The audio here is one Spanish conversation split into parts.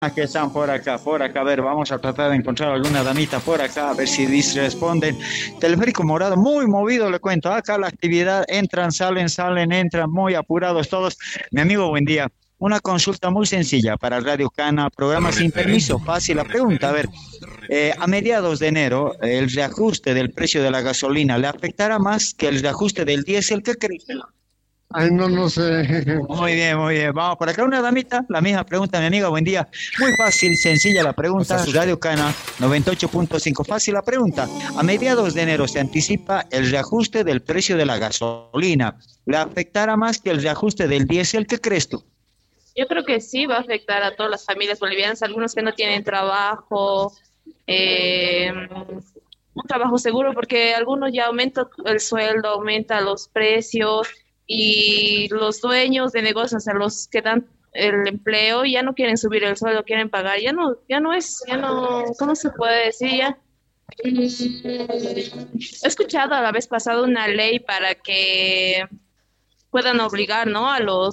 que están por acá, por acá. A ver, vamos a tratar de encontrar alguna damita por acá, a ver si responden. Teleférico Morado, muy movido, le cuento. Acá la actividad, entran, salen, salen, entran, muy apurados todos. Mi amigo, buen día. Una consulta muy sencilla para Radio Cana, programa sin permiso, fácil la pregunta. A ver, a mediados de enero, el reajuste del precio de la gasolina le afectará más que el reajuste del diésel. ¿Qué crees? Ay, no, no sé. Muy bien, muy bien. Vamos por acá una damita. La misma pregunta, mi amiga. Buen día. Muy fácil, sencilla la No se pregunta. asuste. Radio Cana 98.5. Fácil la pregunta. A mediados de enero se anticipa el reajuste del precio de la gasolina. ¿Le afectará más que el reajuste del diésel? ¿Qué crees tú? Yo creo que sí va a afectar a todas las familias bolivianas, algunos que no tienen trabajo, un trabajo seguro, porque algunos ya aumenta el sueldo, aumenta los precios y los dueños de negocios, a los que dan el empleo, ya no quieren subir el sueldo, quieren pagar, ya no, ¿cómo se puede decir ya? He escuchado a la vez pasada una ley para que puedan obligar, ¿no?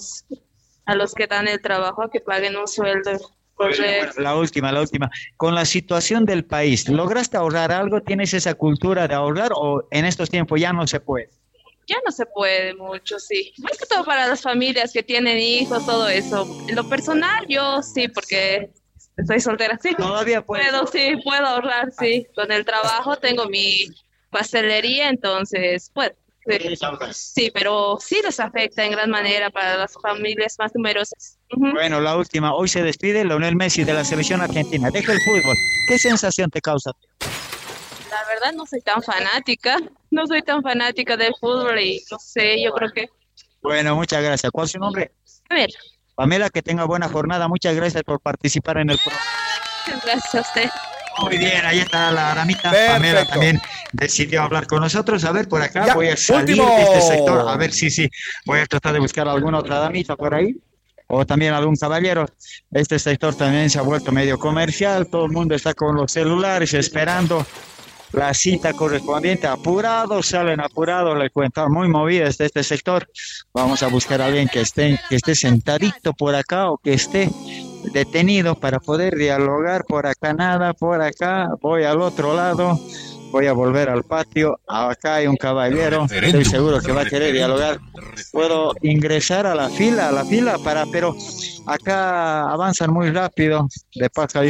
A los que dan el trabajo a que paguen un sueldo correcto. La última, la última. Con la situación del país, ¿lograste ahorrar algo? ¿Tienes esa cultura de ahorrar o en estos tiempos ya no se puede? Ya no se puede mucho, sí. Más que todo para las familias que tienen hijos, todo eso. En lo personal, yo sí, porque estoy soltera, sí. Todavía puedes. Sí, puedo ahorrar, sí. Con el trabajo tengo mi pastelería, entonces, pues, sí. Sí, pero sí les afecta en gran manera para las familias más numerosas. Ujú. Bueno, la última. Hoy se despide Lionel Messi de la selección argentina. Deja el fútbol. ¿Qué sensación te causa? La verdad no soy tan fanática, no soy tan fanática del fútbol y no sé, yo creo que, Bueno, muchas gracias. ¿Cuál es su nombre? a ver, Pamela, que tenga buena jornada. Muchas gracias por participar en el programa. muchas gracias a usted. Muy bien, ahí está la ramita. Perfecto. Pamela también decidió hablar con nosotros. A ver, por acá Ya, voy a salir último. de este sector. A ver, sí, sí. Voy a tratar de buscar alguna otra damita por ahí. O también algún caballero. Este sector también se ha vuelto medio comercial. Todo el mundo está con los celulares esperando la cita correspondiente. Apurados, salen apurados. Le cuento, muy movida está este sector. Vamos a buscar a alguien que esté sentadito por acá o que esté detenido para poder dialogar. Por acá nada, por acá voy al otro lado, voy a volver al patio. Acá hay un caballero, estoy seguro que va a querer dialogar. Puedo ingresar a la fila pero acá avanzan muy rápido. De paso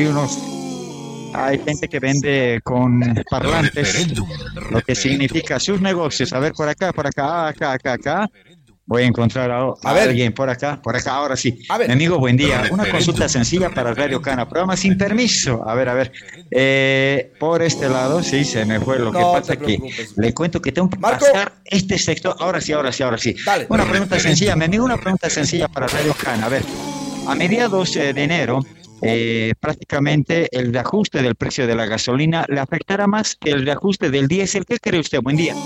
hay gente que vende con parlantes, lo que significa sus negocios. A ver, por acá, acá. Voy a encontrar a ver. alguien por acá, ahora sí. A ver. Mi amigo, buen día. Una consulta sencilla para Radio Cana, programa sin permiso. A ver. Por este lado, sí, se me fue. Lo que No pasa te que preocupes. le cuento que tengo que Marco. pasar este sector. Ahora sí. Dale. Una pregunta sencilla, mi amigo, una pregunta sencilla para Radio Cana. A ver, a mediados de enero, prácticamente el reajuste del precio de la gasolina le afectará más que el reajuste del diésel. ¿Qué cree usted? Buen día.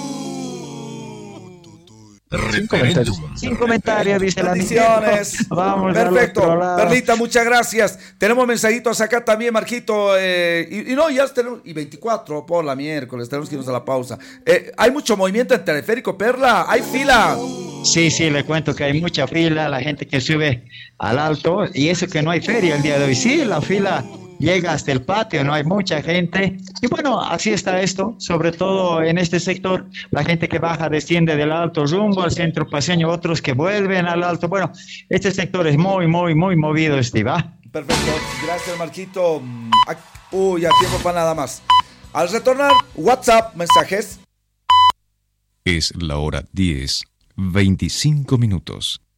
Sin comentarios, dice la Bendiciones. Vamos al Perfecto. otro lado. Perlita, muchas gracias. Tenemos mensajitos acá también, Marquito. Y no, ya tenemos. Y 24 por la miércoles. Tenemos que irnos a la pausa. Hay mucho movimiento en teleférico, Perla. Hay fila. Sí, le cuento que hay mucha fila, la gente que sube al alto, y eso que no hay feria el día de hoy. Sí, la fila llega hasta el patio, no hay mucha gente. Y bueno, así está esto, sobre todo en este sector, la gente que baja, desciende del alto rumbo al centro paseño, otros que vuelven al alto. Bueno, este sector es muy movido, Steve. ¿Ah? Perfecto. Gracias, Marquito. Ya tiempo para nada más. Al retornar, WhatsApp, mensajes. Es la hora 10:25.